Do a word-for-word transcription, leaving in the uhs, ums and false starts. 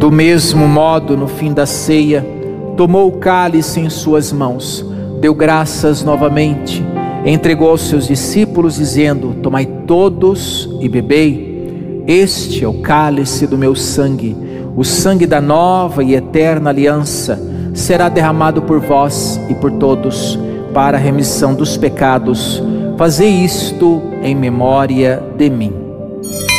Do mesmo modo, no fim da ceia, tomou o cálice em suas mãos, deu graças novamente, entregou aos seus discípulos, dizendo: tomai todos e bebei, este é o cálice do meu sangue, o sangue da nova e eterna aliança, será derramado por vós e por todos, para a remissão dos pecados. Fazei isto em memória de mim.